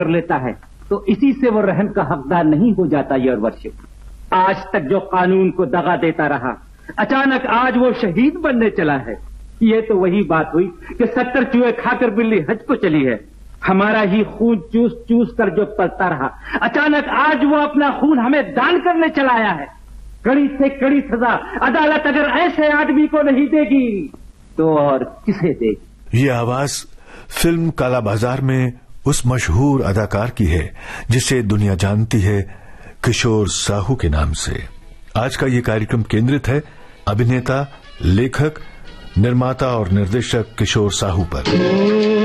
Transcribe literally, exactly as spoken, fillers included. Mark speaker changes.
Speaker 1: कर लेता है तो इसी से वो रहम का हकदार नहीं हो जाता। योर वर्शिप, आज तक जो कानून को दगा देता रहा, अचानक आज वो शहीद बनने चला है। ये तो वही बात हुई कि सत्तर चूहे खाकर बिल्ली हज को चली है। हमारा ही खून चूस चूस कर जो पलता रहा, अचानक आज वो अपना खून हमें दान करने चला आया है। कड़ी से कड़ी सजा अदालत अगर ऐसे आदमी को नहीं देगी तो और किसे देगी?
Speaker 2: ये आवाज फिल्म काला बाजार में उस मशहूर अदाकार की है जिसे दुनिया जानती है किशोर साहू के नाम से। आज का ये कार्यक्रम केंद्रित है अभिनेता, लेखक, निर्माता और निर्देशक किशोर साहू पर।